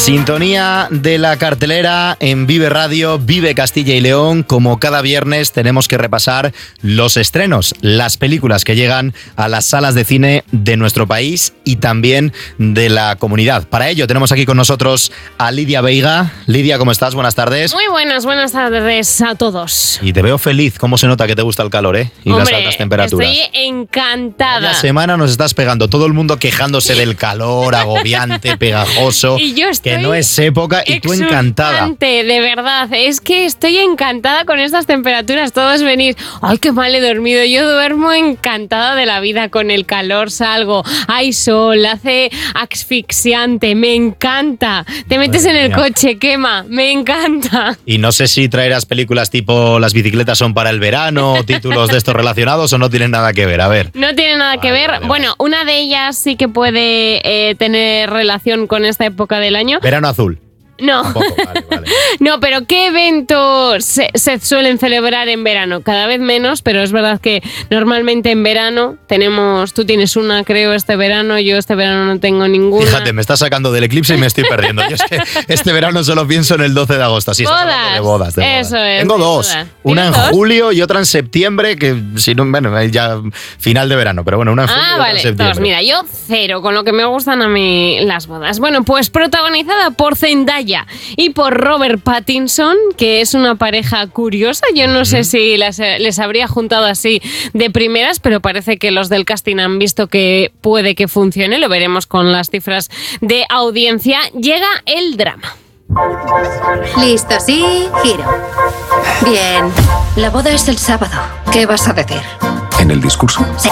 Sintonía de la cartelera en Vive Radio, Vive Castilla y León. Como cada viernes tenemos que repasar los estrenos, las películas que llegan a las salas de cine de nuestro país y también de la comunidad. Para ello tenemos aquí con nosotros a Lidia Veiga. Lidia, ¿cómo estás? Buenas tardes. Muy buenas tardes a todos. Y te veo feliz. ¿Cómo se nota que te gusta el calor, y Hombre, las altas temperaturas? Estoy encantada. La semana nos estás pegando, todo el mundo quejándose del calor, agobiante, pegajoso, y yo estoy que no es época, y tú encantada. De verdad, es que estoy encantada con estas temperaturas. Todos venís, ay, qué mal he dormido. Yo duermo encantada de la vida con el calor, salgo, hay sol, hace asfixiante, me encanta. Te metes en el coche, quema, me encanta. Y no sé si traerás películas tipo Las bicicletas son para el verano, o títulos de estos relacionados, o no tienen nada que ver, a ver. No tiene nada que ver. Bueno, una de ellas sí que puede tener relación con esta época del año. Verano azul. No. Tampoco. Vale. No, pero ¿qué eventos se suelen celebrar en verano? Cada vez menos, pero es verdad que normalmente en verano tú tienes una, creo, este verano, yo este verano no tengo ninguna. Fíjate, me estás sacando del eclipse y me estoy perdiendo. Yo es que este verano solo pienso en el 12 de agosto. Sí, bodas. De bodas. Eso es. Tengo dos. Bodas. Una en dos? julio y otra en septiembre, que si no, bueno, ya final de verano, pero bueno, una en julio y otra vale, en septiembre. dos. Mira, yo cero, con lo que me gustan a mí las bodas. Bueno, pues protagonizada por Zendaya y por Robert Pattinson, que es una pareja curiosa. Yo no sé si les habría juntado así de primeras, pero parece que los del casting han visto que puede que funcione. Lo veremos con las cifras de audiencia. Llega el drama. Listo, sí, giro. Bien, la boda es el sábado. ¿Qué vas a decir? ¿En el discurso? Sí.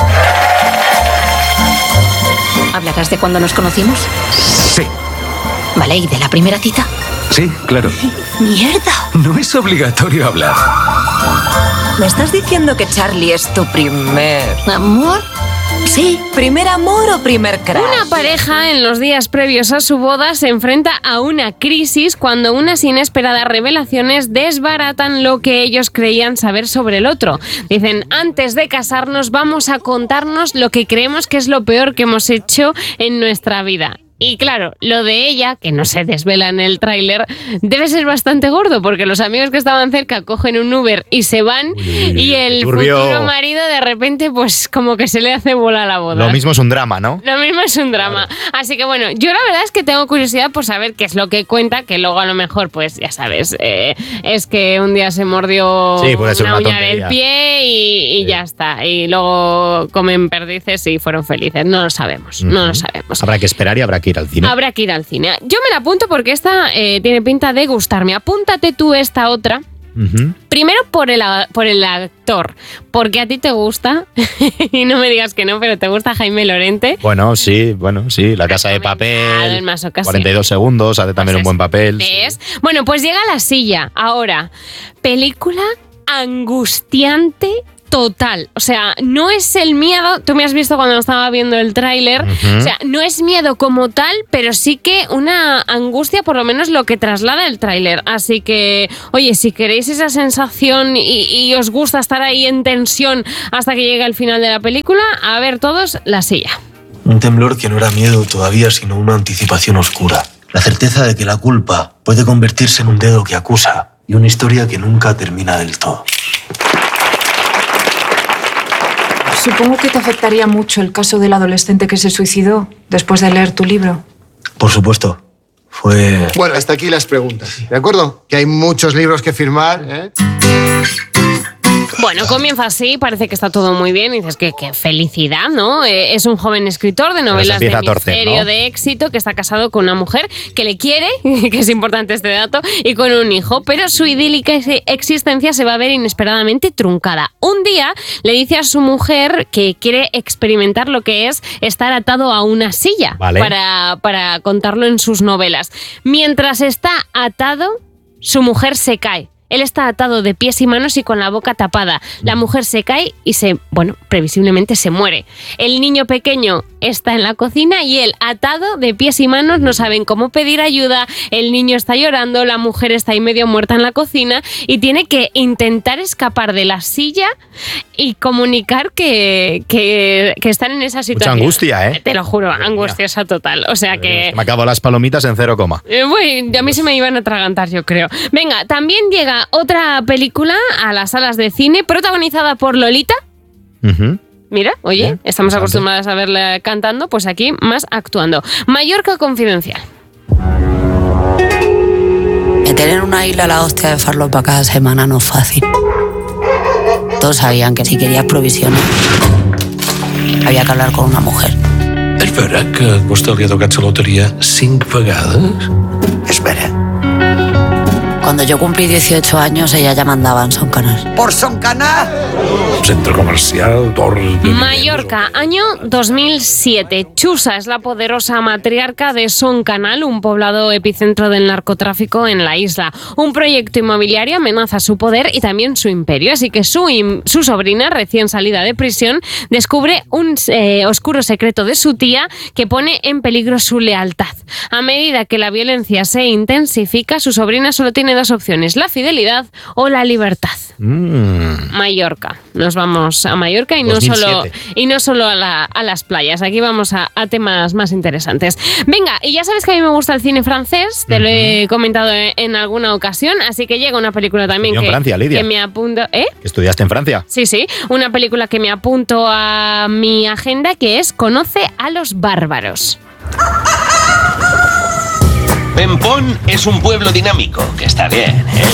¿Hablarás de cuándo nos conocimos? Sí. Vale, ¿y de la primera cita? Sí, claro. ¡Mierda! No es obligatorio hablar. ¿Me estás diciendo que Charlie es tu primer ¿Amor? Sí. ¿Primer amor o primer crush? Una pareja en los días previos a su boda se enfrenta a una crisis cuando unas inesperadas revelaciones desbaratan lo que ellos creían saber sobre el otro. Dicen, antes de casarnos vamos a contarnos lo que creemos que es lo peor que hemos hecho en nuestra vida. Y claro, lo de ella, que no se desvela en el tráiler, debe ser bastante gordo, porque los amigos que estaban cerca cogen un Uber y se van, y el futuro marido de repente pues como que se le hace bola a la boda. Lo mismo es un drama, ¿no? Lo mismo es un drama. Claro. Así que bueno, yo la verdad es que tengo curiosidad por saber qué es lo que cuenta, que luego a lo mejor, pues ya sabes, es que un día se mordió una uña del pie y ya está. Y luego comen perdices y fueron felices. No lo sabemos, no lo sabemos. Habrá que esperar y habrá que ir al cine. Habrá que ir al cine. Yo me la apunto porque esta tiene pinta de gustarme. Apúntate tú esta otra. Primero por el actor, porque a ti te gusta, y no me digas que no, pero te gusta Jaime Lorente. Bueno, sí, La Casa de Papel, en más ocasiones. 42 segundos, hace también un buen papel. ¿Ves? Sí. Bueno, pues llega La Silla. Ahora, película angustiante total. O sea, no es el miedo, tú me has visto cuando estaba viendo el tráiler, o sea, no es miedo como tal, pero sí que una angustia, por lo menos lo que traslada el tráiler. Así que, oye, si queréis esa sensación y os gusta estar ahí en tensión hasta que llegue el final de la película, a ver todos La Silla. Un temblor que no era miedo todavía, sino una anticipación oscura. La certeza de que la culpa puede convertirse en un dedo que acusa y una historia que nunca termina del todo. Supongo que te afectaría mucho el caso del adolescente que se suicidó después de leer tu libro. Por supuesto. Fue... Bueno, hasta aquí las preguntas, ¿de acuerdo? Que hay muchos libros que firmar, ¿eh? Bueno, comienza así, parece que está todo muy bien. Y dices que qué felicidad, ¿no? Es un joven escritor de novelas de misterio, ¿no? De éxito, que está casado con una mujer que le quiere, que es importante este dato, y con un hijo. Pero su idílica existencia se va a ver inesperadamente truncada. Un día le dice a su mujer que quiere experimentar lo que es estar atado a una silla, ¿vale? para contarlo en sus novelas. Mientras está atado, su mujer se cae. Él está atado de pies y manos y con la boca tapada. La mujer se cae y previsiblemente se muere. El niño pequeño está en la cocina y él, atado de pies y manos, no saben cómo pedir ayuda. El niño está llorando, la mujer está ahí medio muerta en la cocina y tiene que intentar escapar de la silla y comunicar que están en esa situación. Mucha angustia, ¿eh? Te lo juro, angustiosa total. O sea que... Me acabo las palomitas en 0, coma. Bueno, a mí se me iban a atragantar, yo creo. Venga, también llega otra película a las salas de cine protagonizada por Lolita. Uh-huh. Mira, oye, Bien, estamos acostumbradas a verla cantando, pues aquí más actuando. Mallorca Confidencial. Meter en una isla la hostia de farlopa cada semana no es fácil. Todos sabían que si querías provisiones había que hablar con una mujer. És vera que a vostè li ha tocat la loteria 5 vegades? Espera. Cuando yo cumplí 18 años, ella ya mandaba en Son Canal. ¿Por Son Canal? Centro comercial, torre de... Mallorca, año 2007. Chusa es la poderosa matriarca de Son Canal, un poblado epicentro del narcotráfico en la isla. Un proyecto inmobiliario amenaza su poder y también su imperio, así que su sobrina, recién salida de prisión, descubre un oscuro secreto de su tía que pone en peligro su lealtad. A medida que la violencia se intensifica, su sobrina solo tiene dos opciones: la fidelidad o la libertad. Mallorca. Nos vamos a Mallorca y no solo a las playas. Aquí vamos a temas más interesantes. Venga, y ya sabes que a mí me gusta el cine francés, te lo he comentado en alguna ocasión, así que llega una película también que me apunto... ¿Estudiaste en Francia? Sí, una película que me apunto a mi agenda, que es Conoce a los bárbaros. Pempón es un pueblo dinámico, que está bien, ¿eh?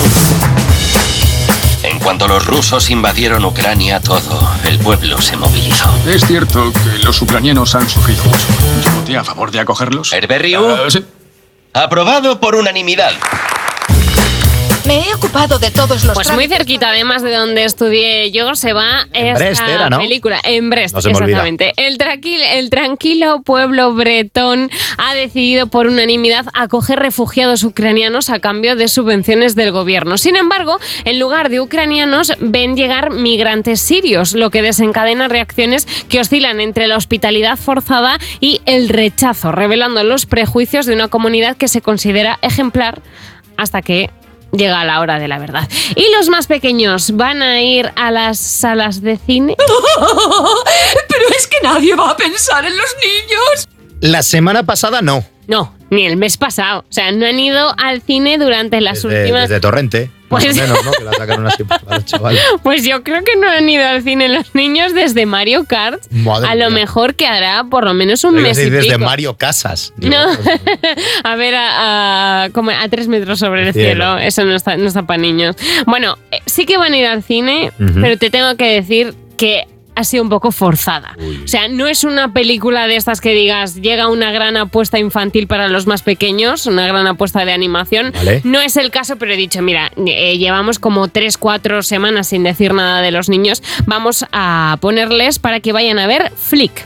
En cuanto los rusos invadieron Ucrania, todo el pueblo se movilizó. Es cierto que los ucranianos han sufrido mucho. Yo voté a favor de acogerlos. ¿Herberriu? Sí. Aprobado por unanimidad. Me he ocupado de todos los Pues muy cerquita, además de donde estudié yo, se va esta película. En Brest, no se me exactamente. El tranquilo pueblo bretón ha decidido por unanimidad acoger refugiados ucranianos a cambio de subvenciones del gobierno. Sin embargo, en lugar de ucranianos, ven llegar migrantes sirios, lo que desencadena reacciones que oscilan entre la hospitalidad forzada y el rechazo, revelando los prejuicios de una comunidad que se considera ejemplar hasta que llega la hora de la verdad. ¿Y los más pequeños van a ir a las salas de cine? Pero es que nadie va a pensar en los niños. La semana pasada no. No, ni el mes pasado. O sea, no han ido al cine durante las últimas... Desde Torrente, más o menos, ¿no? Que la sacaron así para los chavales. Pues yo creo que no han ido al cine los niños desde Mario Kart. Madre a lo mía. mejor que hará por lo menos un mes y pico. Desde Mario Casas. Digo, no, a ver, como a 3 metros sobre el cielo. Eso no está para niños. Bueno, sí que van a ir al cine, pero te tengo que decir que ha sido un poco forzada. O sea, no es una película de estas que digas, llega una gran apuesta infantil para los más pequeños, una gran apuesta de animación. Vale. No es el caso, pero he dicho, mira, llevamos como 3-4 semanas sin decir nada de los niños. Vamos a ponerles para que vayan a ver Flick.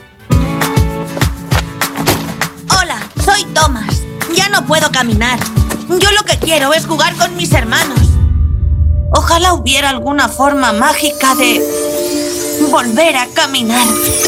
Hola, soy Thomas. Ya no puedo caminar. Yo lo que quiero es jugar con mis hermanos. Ojalá hubiera alguna forma mágica de volver a caminar.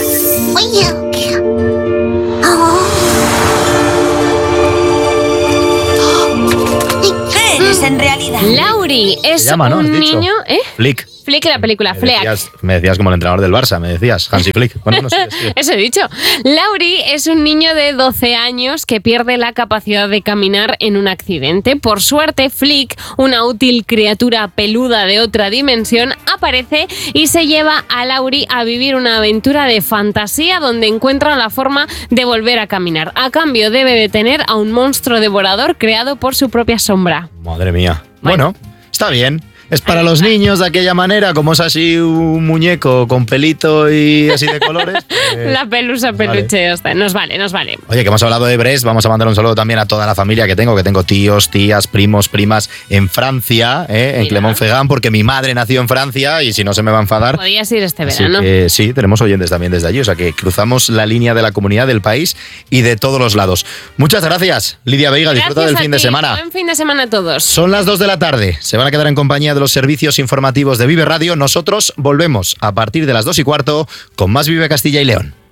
¿Qué eres en realidad? Lauri es un niño... Flick. Flick, la película, Flick. Me decías como el entrenador del Barça, me decías, Hansi Flick. Bueno, no sé. Eso he dicho. Lauri es un niño de 12 años que pierde la capacidad de caminar en un accidente. Por suerte, Flick, una útil criatura peluda de otra dimensión, aparece y se lleva a Lauri a vivir una aventura de fantasía donde encuentra la forma de volver a caminar. A cambio, debe detener a un monstruo devorador creado por su propia sombra. Madre mía. Bueno, está bien. Es para los niños de aquella manera, como es así un muñeco con pelito y así de colores. La pelusa peluche, hostia, nos vale. Oye, que hemos hablado de Brest, vamos a mandar un saludo también a toda la familia que tengo tíos, tías, primos, primas en Francia, en Clermont-Ferrand, porque mi madre nació en Francia y si no se me va a enfadar. Podías ir este verano. Sí, tenemos oyentes también desde allí, o sea que cruzamos la línea de la comunidad, del país y de todos los lados. Muchas gracias, Lidia Veiga, disfruta del fin de semana. Buen fin de semana a todos. Son las 2 de la tarde, se van a quedar en compañía de los servicios informativos de Vive Radio. Nosotros volvemos a partir de las 2:15 con más Vive Castilla y León.